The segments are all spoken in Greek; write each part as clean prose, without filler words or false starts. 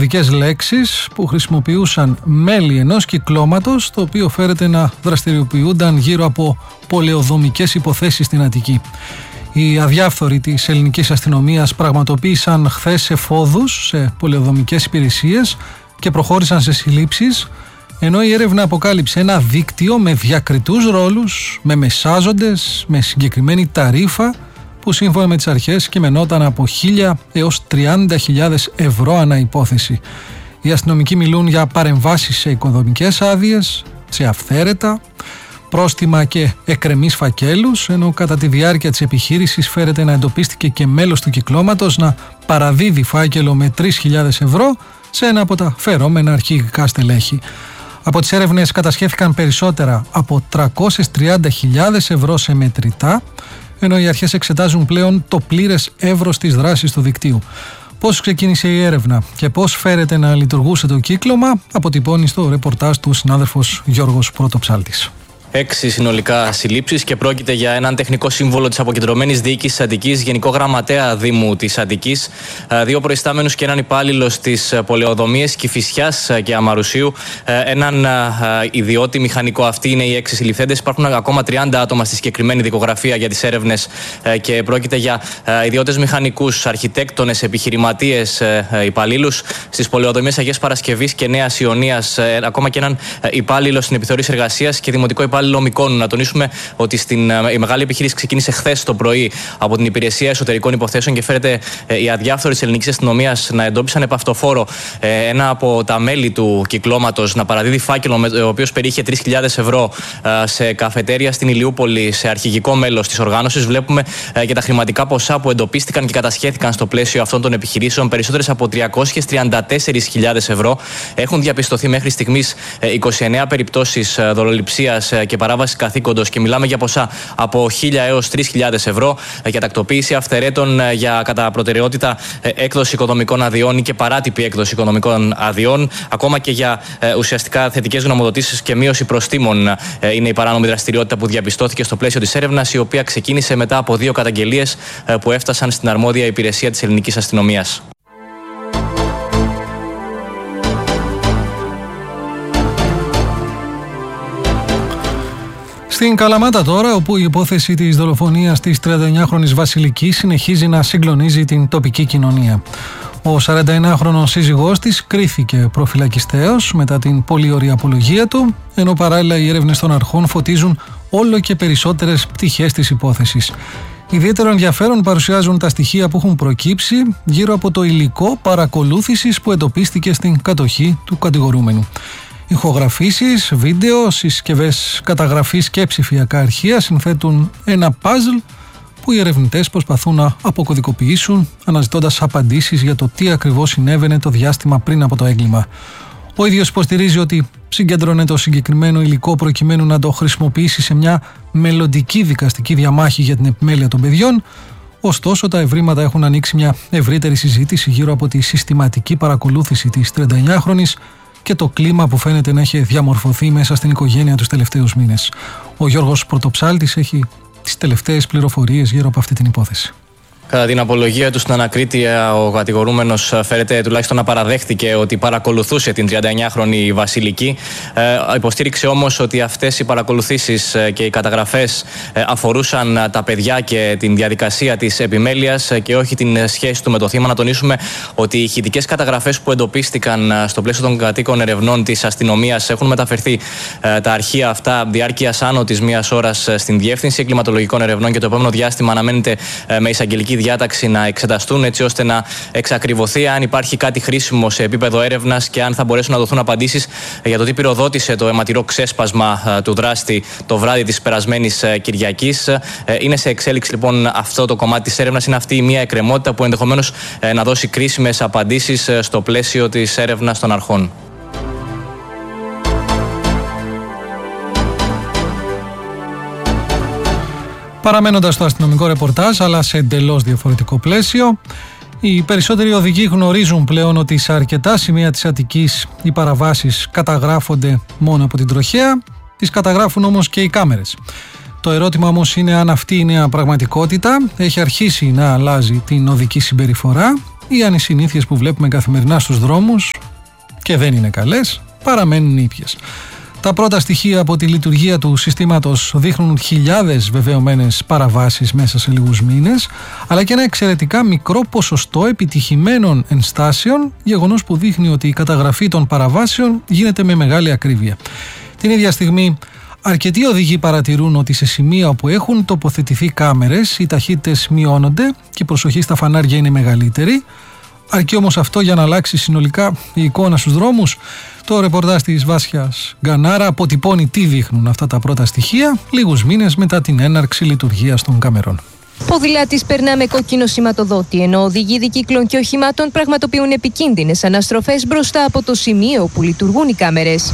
κωδικές λέξεις που χρησιμοποιούσαν μέλη ενός κυκλώματος, το οποίο φέρεται να δραστηριοποιούνταν γύρω από πολεοδομικές υποθέσεις στην Αττική. Οι αδιάφθοροι της ελληνικής αστυνομίας πραγματοποίησαν χθες εφόδους σε πολεοδομικές υπηρεσίες και προχώρησαν σε συλλήψεις, ενώ η έρευνα αποκάλυψε ένα δίκτυο με διακριτούς ρόλους, με μεσάζοντες, με συγκεκριμένη ταρίφα, που σύμφωνα με τις αρχές κειμενόταν από 1.000 έως 30.000 ευρώ ανά υπόθεση. Οι αστυνομικοί μιλούν για παρεμβάσεις σε οικοδομικές άδειες, σε αυθαίρετα, πρόστιμα και εκκρεμείς φακέλους, ενώ κατά τη διάρκεια της επιχείρησης φέρεται να εντοπίστηκε και μέλος του κυκλώματος να παραδίδει φάκελο με 3.000 ευρώ σε ένα από τα φερόμενα αρχικά στελέχη. Από τις έρευνες κατασχέθηκαν περισσότερα από 330.000 ευρώ σε μετρητά, ενώ οι αρχές εξετάζουν πλέον το πλήρες εύρος της δράσης του δικτύου. Πώς ξεκίνησε η έρευνα και πώς φέρεται να λειτουργούσε το κύκλωμα, αποτυπώνει στο ρεπορτάζ του συνάδελφος Γιώργος Πρωτοψάλτης. 6 συνολικά συλλήψεις και πρόκειται για έναν τεχνικό σύμβολο της αποκεντρωμένης διοίκησης Αττικής, Γενικό Γραμματέα Δήμου της Αττικής, 2 προϊστάμενους και έναν υπάλληλο στις πολεοδομίες Κηφισιάς και Αμαρουσίου, έναν ιδιώτη μηχανικό. Αυτοί είναι οι 6 συλληφθέντες. Υπάρχουν ακόμα 30 άτομα στη συγκεκριμένη δικογραφία για τις έρευνες και πρόκειται για ιδιώτες μηχανικούς, αρχιτέκτονες, επιχειρηματίες, υπαλλήλους στις πολεοδομίες Αγίας Παρασκευής και Νέας Ιωνίας, ακόμα και έναν υπάλληλο στην επιθεώρηση εργασίας και δημοτικό υπάλληλο Μυκόνου. Να τονίσουμε ότι η μεγάλη επιχείρηση ξεκίνησε χθες το πρωί από την Υπηρεσία Εσωτερικών Υποθέσεων και φέρεται οι αδιάφθοροι της ελληνικής αστυνομίας να εντόπισαν επαυτοφόρο ένα από τα μέλη του κυκλώματος να παραδίδει φάκελο, ο οποίος περιείχε 3.000 ευρώ σε καφετέρια στην Ηλιούπολη, σε αρχηγικό μέλος της οργάνωσης. Βλέπουμε και τα χρηματικά ποσά που εντοπίστηκαν και κατασχέθηκαν στο πλαίσιο αυτών των επιχειρήσεων, περισσότερες από 334.000 ευρώ. Έχουν διαπιστωθεί μέχρι στιγμής 29 περιπτώσεις δολοληψίας και παράβαση καθήκοντος και μιλάμε για ποσά από 1.000 έως 3.000 ευρώ για τακτοποίηση αυθαιρέτων, για κατά προτεραιότητα έκδοση οικονομικών αδειών ή και παράτυπη έκδοση οικονομικών αδειών, ακόμα και για ουσιαστικά θετικές γνωμοδοτήσεις και μείωση προστίμων. Είναι η παράνομη δραστηριότητα που διαπιστώθηκε στο πλαίσιο της έρευνας, η οποία ξεκίνησε μετά από 2 καταγγελίες που έφτασαν στην αρμόδια υπηρεσία της ελληνικής αστυνομίας. Στην Καλαμάτα τώρα, όπου η υπόθεση της δολοφονίας της 39χρονης Βασιλικής συνεχίζει να συγκλονίζει την τοπική κοινωνία. Ο 41χρονος σύζυγός της κρίθηκε προφυλακιστέως μετά την πολύωρη απολογία του, ενώ παράλληλα οι έρευνες των αρχών φωτίζουν όλο και περισσότερες πτυχές της υπόθεσης. Ιδιαίτερο ενδιαφέρον παρουσιάζουν τα στοιχεία που έχουν προκύψει γύρω από το υλικό παρακολούθησης που εντοπίστηκε στην κατοχή του κατηγορούμενου. Ηχογραφήσεις, βίντεο, συσκευές καταγραφής και ψηφιακά αρχεία συνθέτουν ένα παζλ που οι ερευνητές προσπαθούν να αποκωδικοποιήσουν, αναζητώντας απαντήσεις για το τι ακριβώς συνέβαινε το διάστημα πριν από το έγκλημα. Ο ίδιος υποστηρίζει ότι συγκέντρωνε το συγκεκριμένο υλικό προκειμένου να το χρησιμοποιήσει σε μια μελλοντική δικαστική διαμάχη για την επιμέλεια των παιδιών. Ωστόσο, τα ευρήματα έχουν ανοίξει μια ευρύτερη συζήτηση γύρω από τη συστηματική παρακολούθηση της 39χρονης και το κλίμα που φαίνεται να έχει διαμορφωθεί μέσα στην οικογένεια τους τελευταίους μήνες. Ο Γιώργος Πρωτοψάλτης έχει τις τελευταίες πληροφορίες γύρω από αυτή την υπόθεση. Κατά την απολογία του στην ανακρίτεια, ο κατηγορούμενος φέρεται τουλάχιστον να παραδέχτηκε ότι παρακολουθούσε την 39χρονη Βασιλική. Υποστήριξε όμως ότι αυτές οι παρακολουθήσεις και οι καταγραφές αφορούσαν τα παιδιά και την διαδικασία της επιμέλειας και όχι την σχέση του με το θύμα. Να τονίσουμε ότι οι ηχητικές καταγραφές που εντοπίστηκαν στο πλαίσιο των κατοίκων ερευνών της αστυνομίας έχουν μεταφερθεί τα αρχεία αυτά διάρκειας άνω της 1 ώρας στην Διεύθυνση Εγκληματολογικών Ερευνών και το επόμενο διάστημα αναμένεται με εισαγγελική διάταξη να εξεταστούν, έτσι ώστε να εξακριβωθεί αν υπάρχει κάτι χρήσιμο σε επίπεδο έρευνας και αν θα μπορέσουν να δοθούν απαντήσεις για το τι πυροδότησε το αιματηρό ξέσπασμα του δράστη το βράδυ της περασμένης Κυριακής. Είναι σε εξέλιξη λοιπόν αυτό το κομμάτι της έρευνας. Είναι αυτή η μία εκκρεμότητα που ενδεχομένως να δώσει κρίσιμες απαντήσεις στο πλαίσιο της έρευνας των αρχών. Παραμένοντας στο αστυνομικό ρεπορτάζ, αλλά σε εντελώς διαφορετικό πλαίσιο, οι περισσότεροι οδηγοί γνωρίζουν πλέον ότι σε αρκετά σημεία της Αττικής οι παραβάσεις καταγράφονται μόνο από την τροχέα, τις καταγράφουν όμως και οι κάμερες. Το ερώτημα όμως είναι αν αυτή η νέα πραγματικότητα έχει αρχίσει να αλλάζει την οδική συμπεριφορά οι ανησυνήθειες που βλέπουμε καθημερινά στους δρόμους, και δεν είναι καλές, παραμένουν ήπιες. Τα πρώτα στοιχεία από τη λειτουργία του συστήματος δείχνουν χιλιάδες βεβαιωμένες παραβάσεις μέσα σε λίγους μήνες, αλλά και ένα εξαιρετικά μικρό ποσοστό επιτυχημένων ενστάσεων, γεγονός που δείχνει ότι η καταγραφή των παραβάσεων γίνεται με μεγάλη ακρίβεια. Την ίδια στιγμή, αρκετοί οδηγοί παρατηρούν ότι σε σημεία όπου έχουν τοποθετηθεί κάμερες, οι ταχύτητες μειώνονται και η προσοχή στα φανάρια είναι μεγαλύτερη. Αρκεί όμως αυτό για να αλλάξει συνολικά η εικόνα στους δρόμους? Το ρεπορτάζ της Βάσιας Γκανάρα αποτυπώνει τι δείχνουν αυτά τα πρώτα στοιχεία λίγους μήνες μετά την έναρξη λειτουργίας των καμερών. Ποδηλάτης περνά με κόκκινο σηματοδότη, ενώ οδηγοί δικύκλων και οχημάτων πραγματοποιούν επικίνδυνες αναστροφές μπροστά από το σημείο που λειτουργούν οι κάμερες.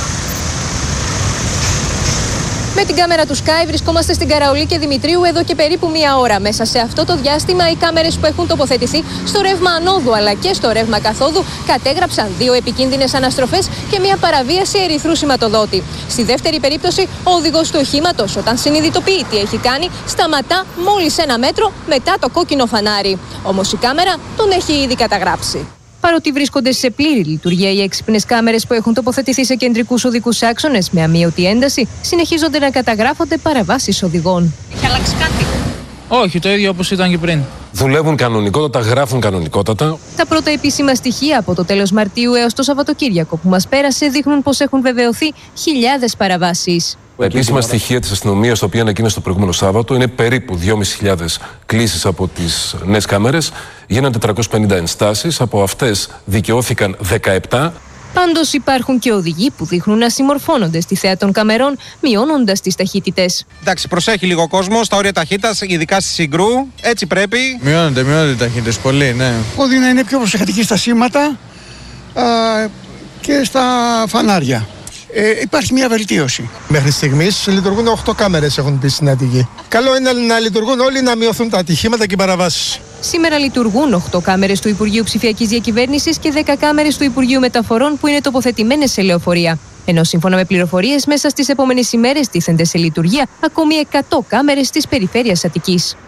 Με την κάμερα του Sky βρισκόμαστε στην Καραολί και Δημητρίου εδώ και περίπου μία ώρα. Μέσα σε αυτό το διάστημα, οι κάμερες που έχουν τοποθετηθεί στο ρεύμα ανόδου αλλά και στο ρεύμα καθόδου κατέγραψαν 2 επικίνδυνες αναστροφές και μία παραβίαση ερυθρού σηματοδότη. Στη δεύτερη περίπτωση, ο οδηγός του οχήματος, όταν συνειδητοποιεί τι έχει κάνει, σταματά μόλις 1 μέτρο μετά το κόκκινο φανάρι. Όμως η κάμερα τον έχει ήδη καταγράψει. Παρότι βρίσκονται σε πλήρη λειτουργία οι έξυπνες κάμερες που έχουν τοποθετηθεί σε κεντρικούς οδικούς άξονες με αμείωτη ένταση, συνεχίζονται να καταγράφονται παραβάσεις οδηγών. Έχει αλλάξει κάτι? Όχι, το ίδιο όπως ήταν και πριν. Δουλεύουν κανονικότατα, γράφουν κανονικότατα. Τα πρώτα επίσημα στοιχεία από το τέλος Μαρτίου έως το Σαββατοκύριακο που μας πέρασε δείχνουν πως έχουν βεβαιωθεί χιλιάδες παραβάσεις. Τα επίσημα στοιχεία της αστυνομίας, τα οποία ανακοίνωσε το προηγούμενο Σάββατο, είναι περίπου 2.500 κλήσεις από τις νέες κάμερες. Γίνανε 450 ενστάσεις, από αυτές δικαιώθηκαν 17. Πάντως υπάρχουν και οδηγοί που δείχνουν να συμμορφώνονται στη θέα των καμερών, μειώνοντας τις ταχύτητες. Εντάξει, προσέχει λίγο ο κόσμος στα όρια ταχύτητας, ειδικά στη Συγκρού. Έτσι πρέπει. Μειώνονται οι ταχύτητες πολύ, ναι. Όδη να είναι πιο προσεκτικοί στα σήματα και στα φανάρια. Υπάρχει μια βελτίωση. Μέχρι στιγμής λειτουργούν 8 κάμερες, έχουν πει στην Αττική. Καλό είναι να λειτουργούν όλοι, να μειωθούν τα ατυχήματα και οι παραβάσεις. Σήμερα λειτουργούν 8 κάμερες του Υπουργείου Ψηφιακής Διακυβέρνησης και 10 κάμερες του Υπουργείου Μεταφορών που είναι τοποθετημένες σε λεωφορεία. Ενώ σύμφωνα με πληροφορίες, μέσα στις επόμενες ημέρες τίθενται σε λειτουργία ακόμη 100 κάμερες της περιφέρειας Αττικής.